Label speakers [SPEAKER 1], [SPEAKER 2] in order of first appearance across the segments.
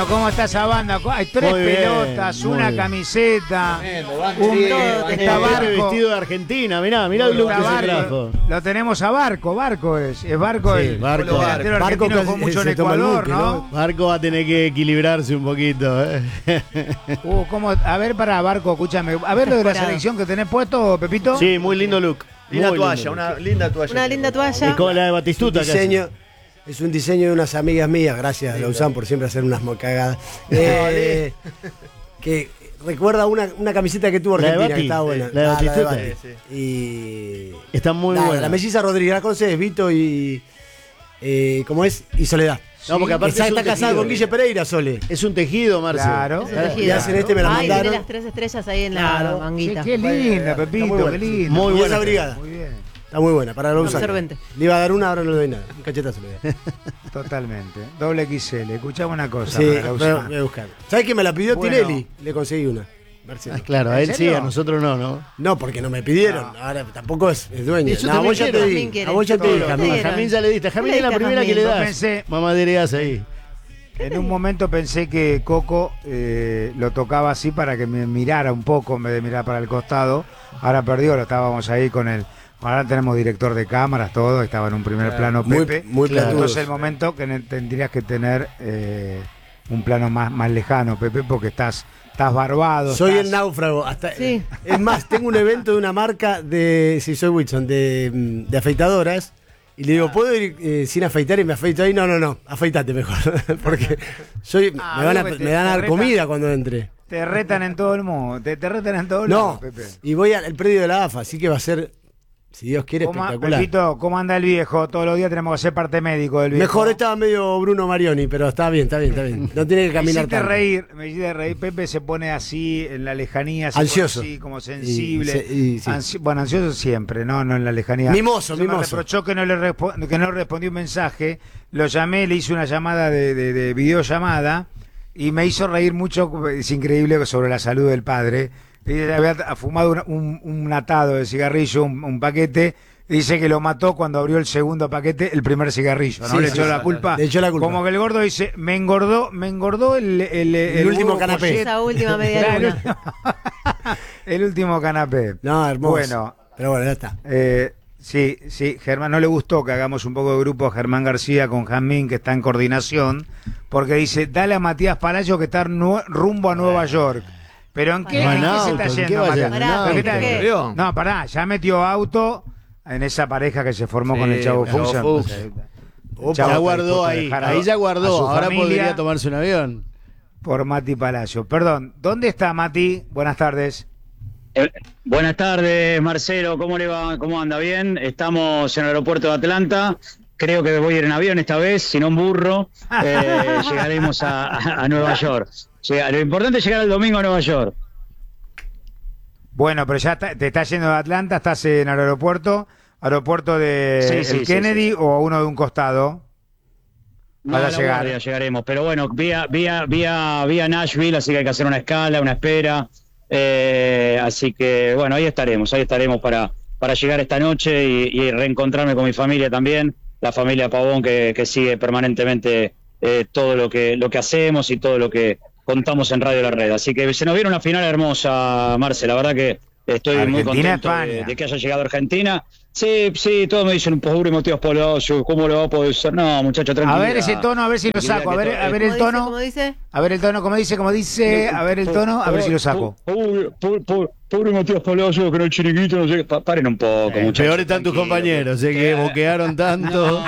[SPEAKER 1] Bueno, ¿cómo está esa banda? Hay 3 pelotas, una camiseta,
[SPEAKER 2] está Barco vestido de Argentina. Mirá el look que se trajo.
[SPEAKER 1] Lo tenemos a Barco es Barco,
[SPEAKER 2] sí,
[SPEAKER 1] el
[SPEAKER 2] Barco
[SPEAKER 1] argentino con mucho en Ecuador, ¿no?
[SPEAKER 2] Barco va a tener que equilibrarse un poquito.
[SPEAKER 1] ¿Cómo? A ver, para Barco, escúchame. A ver lo de la selección que tenés puesto, Pepito.
[SPEAKER 2] Sí, muy lindo look.
[SPEAKER 3] Linda toalla, una linda toalla.
[SPEAKER 4] Una linda toalla.
[SPEAKER 2] Es como la de Batistuta.
[SPEAKER 5] Es un diseño de unas amigas mías, gracias a Lausanne por siempre hacer unas cagadas. Que recuerda una camiseta que tuvo Argentina, que estaba buena.
[SPEAKER 2] La de Batistuta.
[SPEAKER 5] Y
[SPEAKER 2] está muy buena.
[SPEAKER 5] La melliza Rodríguez, la conoces, Vito y ¿cómo es? Y Soledad.
[SPEAKER 2] No, porque aparte
[SPEAKER 5] está casada con Guille Pereira, Sole.
[SPEAKER 2] Es un tejido, Marcelo.
[SPEAKER 1] Claro.
[SPEAKER 5] Y hacen me la mandaron.
[SPEAKER 4] Tiene las 3 estrellas ahí en la manguita.
[SPEAKER 1] Qué linda, Pepito, qué linda.
[SPEAKER 5] Muy buena brigada.
[SPEAKER 1] Muy bien.
[SPEAKER 5] Está muy buena, para Lausanne.
[SPEAKER 4] Absorbente.
[SPEAKER 5] Le iba a dar una, ahora no le doy nada. Un cachetazo le doy.
[SPEAKER 1] Totalmente. Doble XL. Escuchame una cosa.
[SPEAKER 5] Sí, voy a buscar. ¿Sabes que me la pidió Tinelli? Le conseguí una.
[SPEAKER 2] Claro, a él sí, a nosotros no.
[SPEAKER 5] No, porque no me pidieron. Ahora tampoco es dueño.
[SPEAKER 2] A vos ya te di. A vos ya te di. A Jamín ya le diste. A Jamín es la primera que le das. Mamadereás ahí.
[SPEAKER 1] En un momento pensé que Coco lo tocaba así para que me mirara un poco en vez de mirar para el costado. Ahora perdió, lo estábamos ahí con él. Ahora tenemos director de cámaras, todo, estaba en un primer plano Pepe.
[SPEAKER 5] Muy claro.
[SPEAKER 1] Entonces el momento que tendrías que tener un plano más lejano, Pepe, porque estás barbado.
[SPEAKER 5] Soy el náufrago. Sí. Es más, tengo un evento de una marca soy Wilson, de afeitadoras. Y le digo, ¿puedo ir sin afeitar? Y me afeito ahí. No, afeitate mejor. Porque me van a dar comida cuando entre.
[SPEAKER 1] Te retan en todo el mundo. Te retan en todo el mundo, Pepe.
[SPEAKER 5] Y voy al predio de la AFA, así que va a ser, si Dios quiere, espectacular.
[SPEAKER 1] Pepito, ¿cómo anda el viejo? Todos los días tenemos que ser parte médico del viejo.
[SPEAKER 5] Mejor estaba medio Bruno Marioni, pero está bien. No tiene que caminar tanto.
[SPEAKER 1] Me hiciste reír. Pepe se pone así en la lejanía.
[SPEAKER 5] Ansioso.
[SPEAKER 1] Así, como sensible. Ansioso siempre, no en la lejanía.
[SPEAKER 5] Mimoso.
[SPEAKER 1] Me reprochó que no respondió un mensaje. Lo llamé, le hice una llamada de videollamada y me hizo reír mucho. Es increíble sobre la salud del padre. Había fumado un atado de cigarrillo, un paquete. Dice que lo mató cuando abrió el segundo paquete, el primer cigarrillo, ¿no? Le echó la culpa. Como que el gordo dice, me engordó el
[SPEAKER 5] último canapé.
[SPEAKER 4] Esa última media luna.
[SPEAKER 1] El último canapé.
[SPEAKER 5] No, hermoso.
[SPEAKER 1] Bueno,
[SPEAKER 5] pero bueno, ya está.
[SPEAKER 1] Sí, Germán, no le gustó que hagamos un poco de grupo a Germán García con Jamín, que está en coordinación, porque dice, dale a Matías Palacio que está rumbo a Nueva York. ¿Pero en qué se está yendo, Matías? No, pará, ya metió auto en esa pareja que se formó con el Chavo Fuchs.
[SPEAKER 2] Ya guardó ahí ya guardó, ahora podría tomarse un avión.
[SPEAKER 1] Por Mati Palacio. Perdón, ¿dónde está Mati? Buenas tardes.
[SPEAKER 6] Buenas tardes, Marcelo, ¿cómo le va? ¿Cómo anda? ¿Bien? Estamos en el aeropuerto de Atlanta. Creo que voy a ir en avión esta vez, si no en burro. Llegaremos a Nueva York. Lo importante es llegar el domingo a Nueva York.
[SPEAKER 1] Bueno, pero ya te estás yendo de Atlanta, estás en el aeropuerto de Kennedy o uno de un costado.
[SPEAKER 6] Para llegar. Llegaremos, pero bueno, vía Nashville, así que hay que hacer una escala, una espera. Así que bueno, ahí estaremos para llegar esta noche y reencontrarme con mi familia también, la familia Pavón que sigue permanentemente todo lo que hacemos y todo lo que contamos en Radio La Red. Así que se nos viene una final hermosa, Marce, la verdad que estoy
[SPEAKER 1] Argentina,
[SPEAKER 6] muy contento de que haya llegado Argentina. Sí, todos me dicen un pobre Matías Palacio, ¿cómo lo va a poder ser? No, muchacho, tranquilo.
[SPEAKER 1] A ver ese tono, a ver si lo saco. A ver el tono.
[SPEAKER 4] ¿Cómo dice?
[SPEAKER 1] A ver el tono, como dice. A ver el tono, a ver si lo saco.
[SPEAKER 6] Pobre Matías Palacio, que no el chiringuito, no sé. Paren un poco, muchachos.
[SPEAKER 2] Peor están tus compañeros, que boquearon tanto.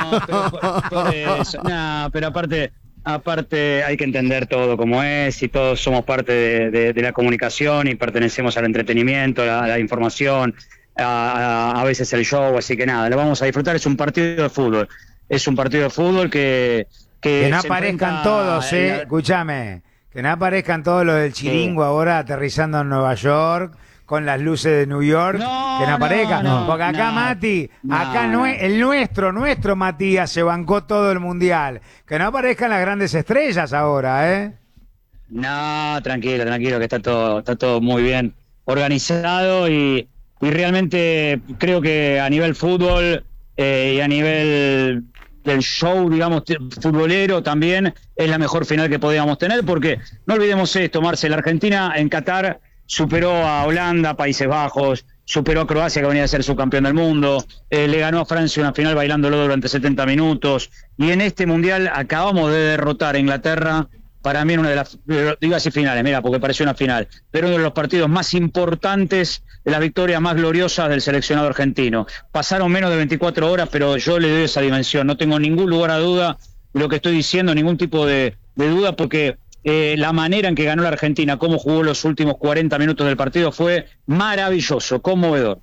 [SPEAKER 6] Pero aparte hay que entender todo como es, y todos somos parte de la comunicación y pertenecemos al entretenimiento, a la información, a veces el show, así que nada, lo vamos a disfrutar. Es un partido de fútbol, que
[SPEAKER 1] no aparezcan todos, escúchame, que no aparezcan todos los del chiringo ahora aterrizando en Nueva York con las luces de New York, que no aparezcan, porque acá Mati, el nuestro Matías se bancó todo el mundial, que no aparezcan las grandes estrellas ahora,
[SPEAKER 6] No, tranquilo, que está todo muy bien organizado y realmente creo que a nivel fútbol y a nivel del show, digamos, futbolero también, es la mejor final que podíamos tener, porque no olvidemos esto, Marcel, Argentina en Qatar superó a Holanda, Países Bajos, superó a Croacia, que venía a ser subcampeón del mundo, le ganó a Francia una final bailándolo durante 70 minutos, y en este Mundial acabamos de derrotar a Inglaterra, para mí en una de las, digo así finales, mira, porque pareció una final, pero uno de los partidos más importantes, de las victorias más gloriosas del seleccionado argentino. Pasaron menos de 24 horas, pero yo le doy esa dimensión, no tengo ningún lugar a duda de lo que estoy diciendo, ningún tipo de duda, porque la manera en que ganó la Argentina, cómo jugó los últimos 40 minutos del partido fue maravilloso, conmovedor.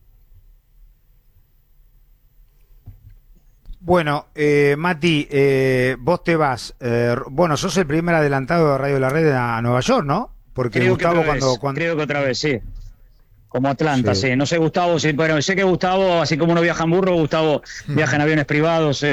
[SPEAKER 1] Bueno, Mati, vos te vas. Bueno, sos el primer adelantado de Radio La Red a Nueva York, ¿no? Porque
[SPEAKER 6] creo
[SPEAKER 1] Gustavo
[SPEAKER 6] cuando... Creo que otra vez, sí. Como Atlanta, sí. No sé, Gustavo, sí, bueno, sé que Gustavo, así como uno viaja en burro, Gustavo viaja en aviones privados.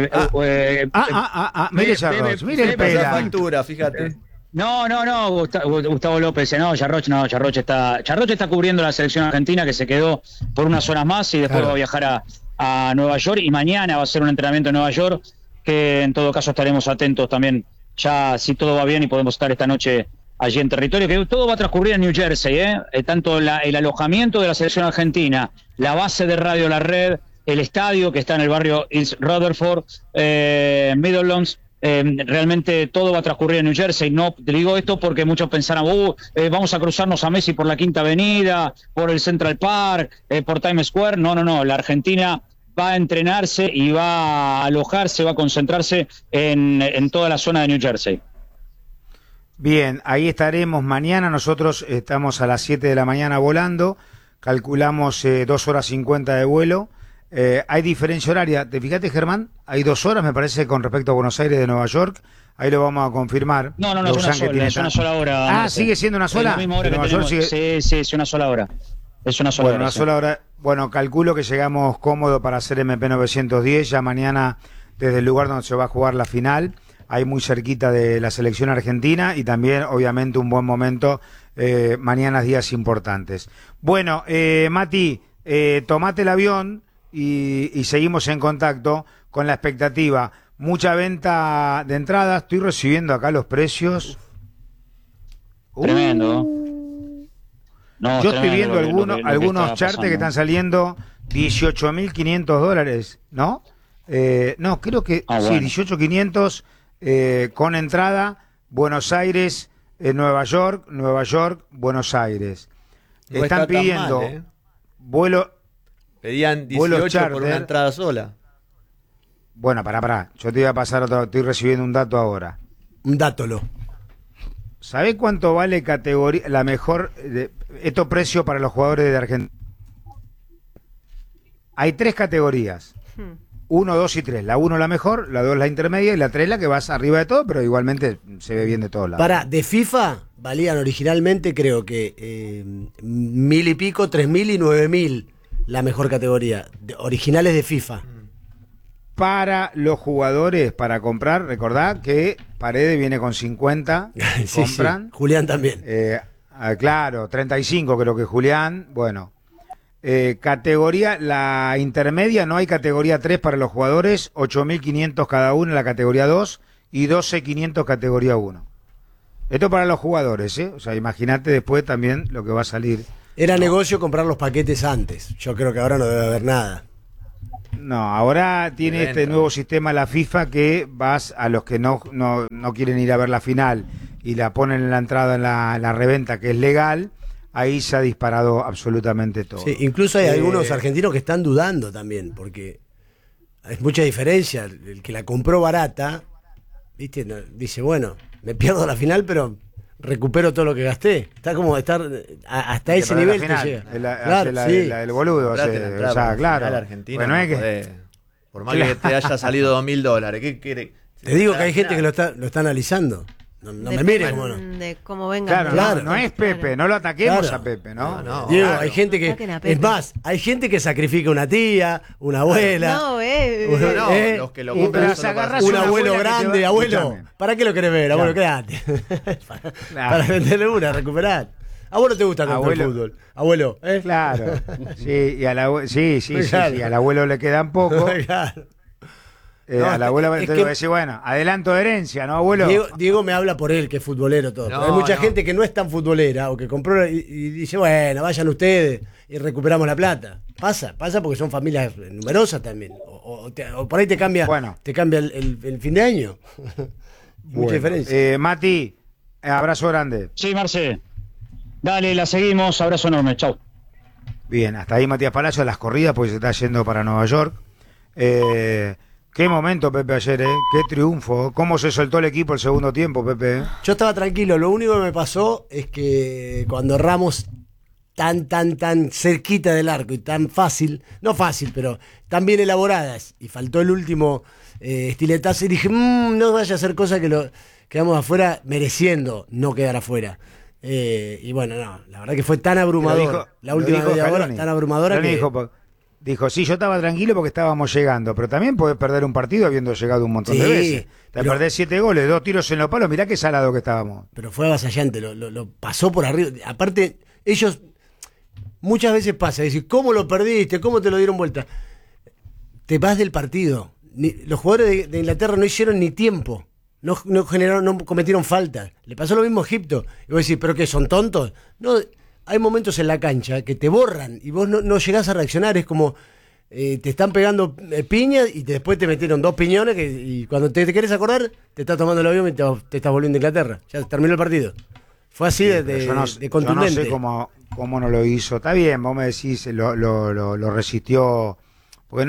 [SPEAKER 1] Mire Charroch, mire el pela.
[SPEAKER 3] Factura, fíjate.
[SPEAKER 6] No, Gustavo López, no, Charroch está cubriendo la selección argentina, que se quedó por unas horas más y después va a viajar a Nueva York, y mañana va a ser un entrenamiento en Nueva York, que en todo caso estaremos atentos también, ya si todo va bien y podemos estar esta noche allí en territorio, que todo va a transcurrir en New Jersey, tanto el alojamiento de la selección argentina, la base de Radio La Red, el estadio que está en el barrio East Rutherford, Midlands. Realmente todo va a transcurrir en New Jersey. No te digo esto porque muchos pensarán, vamos a cruzarnos a Messi por la Quinta Avenida, por el Central Park, por Times Square. No, la Argentina va a entrenarse y va a alojarse, va a concentrarse en toda la zona de New Jersey.
[SPEAKER 1] Bien, ahí estaremos mañana. Nosotros estamos a las 7 de la mañana volando, calculamos 2 horas 50 de vuelo. Hay diferencia horaria, ¿te fijaste, Germán? Hay 2 horas, me parece, con respecto a Buenos Aires de Nueva York. Ahí lo vamos a confirmar.
[SPEAKER 6] No, es una sola hora.
[SPEAKER 1] Ah, ¿sigue siendo una sola?
[SPEAKER 6] Es la misma hora que tenemos. Sí, es una sola hora. Es una sola hora.
[SPEAKER 1] Una sola hora. Bueno, calculo que llegamos cómodo para hacer MP 910, ya mañana desde el lugar donde se va a jugar la final, ahí muy cerquita de la selección argentina, y también, obviamente, un buen momento, mañana días importantes. Bueno, Mati, tomate el avión, y seguimos en contacto con la expectativa. Mucha venta de entradas. Estoy recibiendo acá los precios.
[SPEAKER 6] Tremendo.
[SPEAKER 1] Yo estoy viendo algunos charts que están saliendo $18.500, ¿no? No, creo que sí, 18.500 con entrada. Buenos Aires, Nueva York, Buenos Aires.
[SPEAKER 3] No están pidiendo mal,
[SPEAKER 1] vuelo.
[SPEAKER 3] Pedían 18 por una entrada sola.
[SPEAKER 1] Bueno, pará. Yo te iba a pasar otro. Estoy recibiendo un dato ahora.
[SPEAKER 5] Un dátolo.
[SPEAKER 1] ¿Sabés cuánto vale categoría la mejor? Estos precios para los jugadores de Argentina. Hay 3 categorías. 1, 2 y 3. La 1 la mejor, la 2 la intermedia y la 3 la que vas arriba de todo, pero igualmente se ve bien de todos lados.
[SPEAKER 5] De FIFA valían originalmente, creo que 1.000 y pico, 3.000 y 9.000. La mejor categoría, originales de FIFA.
[SPEAKER 1] Para los jugadores, para comprar, recordad que Paredes viene con 50,
[SPEAKER 5] sí, compran. Sí. Julián también.
[SPEAKER 1] Claro, 35 creo que Julián. Bueno, categoría, la intermedia, no hay categoría 3 para los jugadores, 8.500 cada uno en la categoría 2 y 12.500 categoría 1. Esto para los jugadores, O sea, imagínate después también lo que va a salir.
[SPEAKER 5] Era negocio comprar los paquetes antes. Yo creo que ahora no debe haber nada.
[SPEAKER 1] No, ahora tiene este nuevo sistema la FIFA que vas a los que no quieren ir a ver la final y la ponen en la entrada en la reventa, que es legal. Ahí se ha disparado absolutamente todo.
[SPEAKER 5] Sí, incluso hay algunos argentinos que están dudando también, porque es mucha diferencia. El que la compró barata, ¿viste? Dice, bueno, me pierdo la final, pero recupero todo lo que gasté. Está como hasta ese nivel que llega.
[SPEAKER 1] La del boludo. O sea, claro.
[SPEAKER 3] Argentina, bueno, es que por más que te haya salido $2.000, ¿qué quiere?
[SPEAKER 5] Te digo que hay gente que lo está analizando. No me mire como no.
[SPEAKER 4] De cómo venga.
[SPEAKER 1] Claro, no es Pepe, no lo ataquemos a Pepe, ¿no?
[SPEAKER 5] Diego, hay gente que. Es más, hay gente que sacrifica una tía, una abuela.
[SPEAKER 3] Los que lo compran.
[SPEAKER 5] Un abuelo grande, abuelo. ¿Para qué lo querés ver, abuelo? Quédate. Para venderle una, recuperar. ¿A vos no te gusta tanto el fútbol? Abuelo,
[SPEAKER 1] Claro. Sí, y al abuelo le quedan poco.
[SPEAKER 5] Claro.
[SPEAKER 1] al abuelo tengo que decir, bueno, adelanto de herencia, ¿no, abuelo?
[SPEAKER 5] Diego me habla por él, que es futbolero todo. Hay mucha gente que no es tan futbolera o que compró y dice, bueno, vayan ustedes y recuperamos la plata. Pasa porque son familias numerosas también. O por ahí te cambia el fin de año. Mucha diferencia.
[SPEAKER 1] Mati, abrazo grande.
[SPEAKER 6] Sí, Marce. Dale, la seguimos. Abrazo enorme. Chau.
[SPEAKER 1] Bien, hasta ahí Matías Palacio, las corridas, porque se está yendo para Nueva York. Qué momento, Pepe, ayer, qué triunfo. Cómo se soltó el equipo el segundo tiempo, Pepe.
[SPEAKER 5] Yo estaba tranquilo, lo único que me pasó es que cuando Ramos tan cerquita del arco y tan fácil, no fácil, pero tan bien elaboradas, y faltó el último estiletazo, y dije, no vaya a hacer cosa que lo quedamos afuera mereciendo no quedar afuera. Y bueno, no, la verdad que fue tan abrumador, la última media hora tan abrumadora que...
[SPEAKER 1] Dijo, sí, yo estaba tranquilo porque estábamos llegando, pero también podés perder un partido habiendo llegado un montón de veces. Te perdés 7 goles, 2 tiros en los palos, mirá qué salado que estábamos.
[SPEAKER 5] Pero fue avasallante, lo pasó por arriba. Aparte, ellos muchas veces pasa, decir, ¿cómo lo perdiste? ¿Cómo te lo dieron vuelta? Te vas del partido. Los jugadores de Inglaterra no hicieron ni tiempo. No cometieron falta. Le pasó lo mismo a Egipto. Y vos decís, ¿pero qué? ¿Son tontos? No, hay momentos en la cancha que te borran y vos no llegás a reaccionar. Es como te están pegando piñas y después te metieron 2 piñones y cuando te querés acordar, te estás tomando el avión y te estás volviendo a Inglaterra. Ya terminó el partido. Fue así de contundente.
[SPEAKER 1] Yo no sé cómo no lo hizo. Está bien, vos me decís, lo resistió. Porque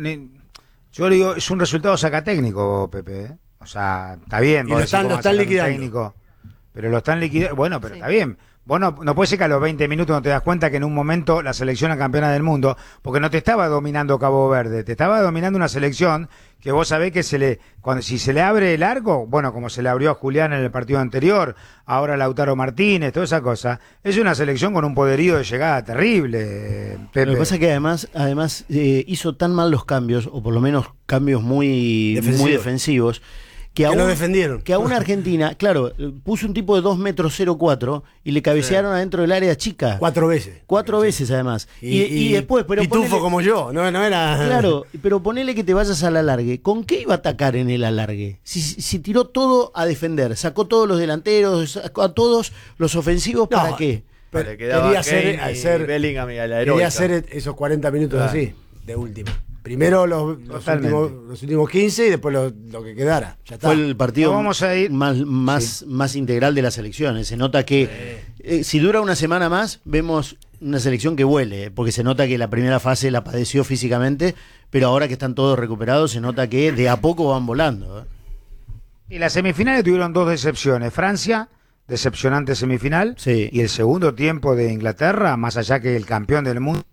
[SPEAKER 1] yo le digo, es un resultado sacatécnico, Pepe. O sea, está bien.
[SPEAKER 5] Y lo están liquidando.
[SPEAKER 1] Técnico, pero lo están liquidando. Bueno, pero está bien. Vos no puede ser que a los 20 minutos no te das cuenta que en un momento la selección es campeona del mundo, porque no te estaba dominando Cabo Verde, te estaba dominando una selección que vos sabés que si se le abre el arco, bueno, como se le abrió a Julián en el partido anterior, ahora Lautaro Martínez, toda esa cosa, es una selección con un poderío de llegada terrible, Pepe.
[SPEAKER 2] Lo que pasa es que además hizo tan mal los cambios, o por lo menos cambios muy defensivos, que
[SPEAKER 5] no defendieron.
[SPEAKER 2] Que a una Argentina, claro, puso un tipo de 2,04 metros y le cabecearon adentro del área chica.
[SPEAKER 5] 4 veces.
[SPEAKER 2] 4 veces además. Y después, pero
[SPEAKER 5] pitufo como yo, no era.
[SPEAKER 2] Claro, pero ponele que te vayas al alargue. ¿Con qué iba a atacar en el alargue? Si tiró todo a defender, sacó todos los delanteros, sacó a todos los ofensivos, ¿para qué?
[SPEAKER 5] Quería hacer esos 40 minutos así, de última. Primero los últimos 15 y después lo que quedara. Ya está.
[SPEAKER 2] Fue el partido más integral de las elecciones. Se nota que si dura una semana más, vemos una selección que huele, porque se nota que la primera fase la padeció físicamente, pero ahora que están todos recuperados, se nota que de a poco van volando.
[SPEAKER 1] Y las semifinales tuvieron 2 decepciones. Francia, decepcionante semifinal, y el segundo tiempo de Inglaterra, más allá que el campeón del mundo,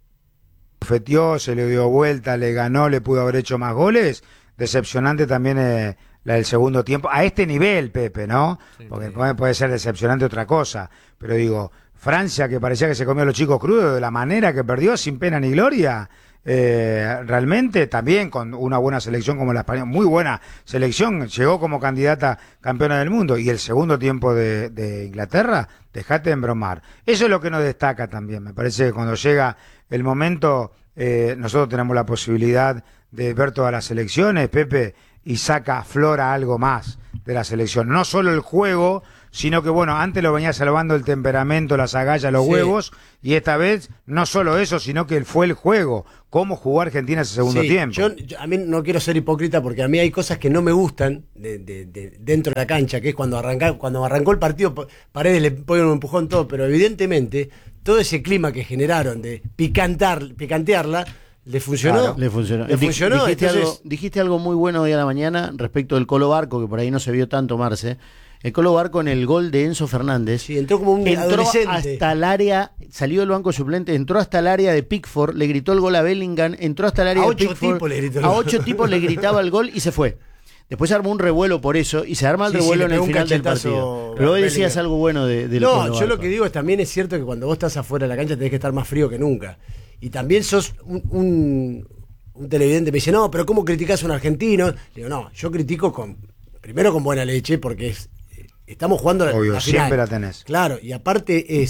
[SPEAKER 1] fetió, se le dio vuelta, le ganó, le pudo haber hecho más goles. Decepcionante también la del segundo tiempo. A este nivel, Pepe, ¿no? Sí, porque puede ser decepcionante otra cosa. Pero digo, Francia, que parecía que se comió a los chicos crudos de la manera que perdió, sin pena ni gloria. Realmente también con una buena selección como la española, muy buena selección, llegó como candidata campeona del mundo. Y el segundo tiempo de Inglaterra, dejate de embromar. Eso es lo que nos destaca también. Me parece que cuando llega el momento, nosotros tenemos la posibilidad de ver todas las selecciones, Pepe, y aflora algo más de la selección. No solo el juego, sino que, bueno, antes lo venía salvando el temperamento, las agallas, los huevos, y esta vez no solo eso, sino que fue el juego. Cómo jugó Argentina ese segundo tiempo.
[SPEAKER 5] Yo a mí no quiero ser hipócrita porque a mí hay cosas que no me gustan de dentro de la cancha, que es cuando arrancó el partido, Paredes le pone un empujón todo, pero evidentemente todo ese clima que generaron de picantearla, le funcionó.
[SPEAKER 2] Claro, le funcionó. Dijiste algo muy bueno hoy a la mañana respecto del Colo Barco, que por ahí no se vio tanto, Marce. El Colo Barco en el gol de Enzo Fernández.
[SPEAKER 5] Sí, entró como un adolescente.
[SPEAKER 2] Hasta el área, salió del banco suplente, entró hasta el área de Pickford, le gritó el gol a Bellingham, entró hasta el área de Pickford. A 8 tipos le gritaba el gol y se fue. Después se armó un revuelo por eso y se arma el revuelo en el final del partido. Pero hoy decías algo bueno de
[SPEAKER 5] No, yo lo que digo es también es cierto que cuando vos estás afuera de la cancha tenés que estar más frío que nunca. Y también sos un televidente me dice, no, pero ¿cómo criticás a un argentino? Digo, no, yo critico primero con buena leche porque estamos jugando
[SPEAKER 1] obvio,
[SPEAKER 5] la final.
[SPEAKER 1] Siempre la tenés.
[SPEAKER 5] Claro, y aparte es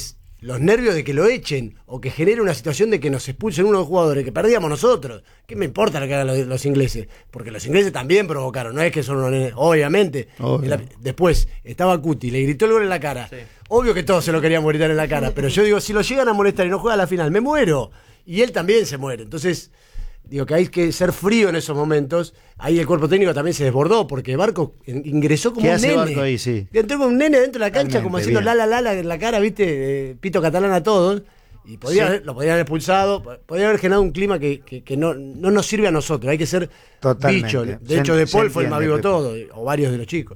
[SPEAKER 5] los nervios de que lo echen o que genere una situación de que nos expulsen unos jugadores que perdíamos nosotros. ¿Qué me importa lo que hagan los ingleses? Porque los ingleses también provocaron, no es que son unos nenes, obviamente. Después estaba Cuti, le gritó el gol en la cara. Sí. Obvio que todos se lo queríamos gritar en la cara, pero yo digo, si lo llegan a molestar y no juega a la final, me muero. Y él también se muere. Entonces, digo que hay que ser frío en esos momentos. Ahí el cuerpo técnico también se desbordó, porque Barco ingresó como un nene.
[SPEAKER 2] Barco ahí, sí.
[SPEAKER 5] Entró como un nene dentro de la cancha, como haciendo la en la cara, ¿viste? Pito catalán a todos. Y lo podrían haber expulsado. Podría haber generado un clima que no nos sirve a nosotros. Hay que ser bicho. De hecho, De Paul fue el más vivo todo, o varios de los chicos.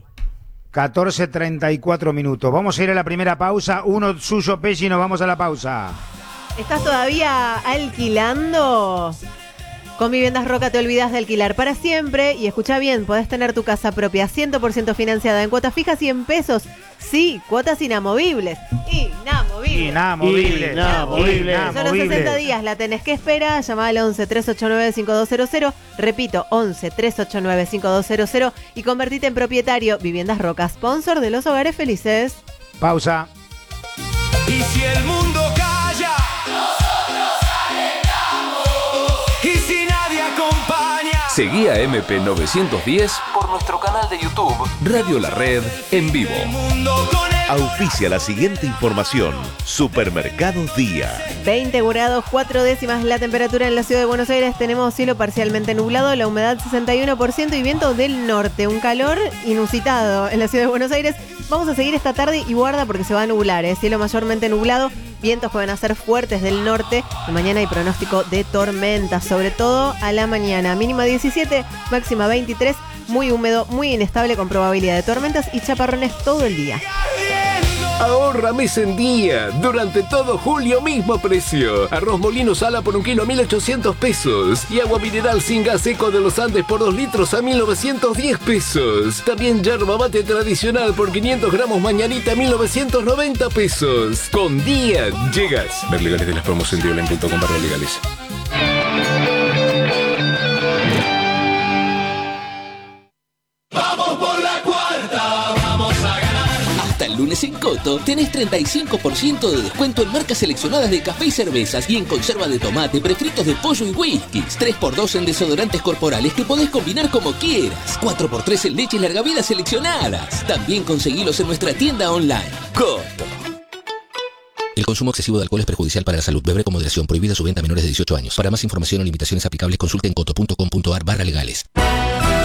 [SPEAKER 1] 14:34 minutos. Vamos a ir a la primera pausa. Uno suyo, Pesci, y nos vamos a la pausa.
[SPEAKER 4] ¿Estás todavía alquilando? Con Viviendas Roca te olvidas de alquilar para siempre y escucha bien, podés tener tu casa propia 100% financiada en cuotas fijas y en pesos. Sí, cuotas inamovibles. Inamovibles. Solo 60 días la tenés que esperar. Llamá al 11 389 5200. Repito, 11 389 5200 y convertite en propietario. Viviendas Roca, sponsor de los hogares felices.
[SPEAKER 1] Pausa.
[SPEAKER 7] Y si el mundo calla, nosotros alentamos. Y si nadie acompaña,
[SPEAKER 8] seguí a MP910 por nuestro canal de YouTube Radio La Red en vivo.
[SPEAKER 9] Auspicia la siguiente información. Supermercados Día.
[SPEAKER 4] 20 grados, 4 décimas la temperatura en la ciudad de Buenos Aires. Tenemos cielo parcialmente nublado, la humedad 61% y viento del norte. Un calor inusitado en la ciudad de Buenos Aires. Vamos a seguir esta tarde y guarda porque se va a nublar, cielo mayormente nublado. Vientos pueden ser fuertes del norte y mañana hay pronóstico de tormentas, sobre todo a la mañana. Mínima 17, máxima 23, muy húmedo, muy inestable con probabilidad de tormentas y chaparrones todo el día.
[SPEAKER 8] Ahorra mes en día. Durante todo julio, mismo precio. Arroz molino sala por 1 kilo a 1.800 pesos. Y agua mineral sin gas seco de los Andes por 2 litros a 1.910 pesos. También yerba mate tradicional por 500 gramos mañanita a 1.990 pesos. Con Día llegas. Ver legales de las promos en dioline.com/legales.
[SPEAKER 7] vamos por la cuarta, vamos a ganar.
[SPEAKER 10] Hasta el lunes en Coto tenés 35% de descuento en marcas seleccionadas de café y cervezas y en conserva de tomate, prefritos de pollo y whiskies. 3x2 en desodorantes corporales que podés combinar como quieras. 4x3 en leche y larga vida seleccionadas. También conseguilos en nuestra tienda online. Coto. El consumo excesivo de alcohol es perjudicial para la salud. Beber con moderación. Prohibida su venta a menores de 18 años. Para más información o limitaciones aplicables, consulte en coto.com.ar/legales.